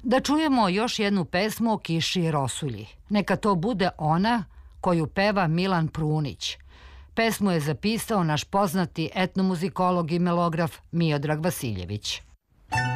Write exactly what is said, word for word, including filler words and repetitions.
Da čujemo još jednu pesmu o kiši i rosulji. Neka to bude ona koju peva Milan Prunić. Pesmu je zapisao naš poznati etnomuzikolog i melograf Miodrag Vasiljević.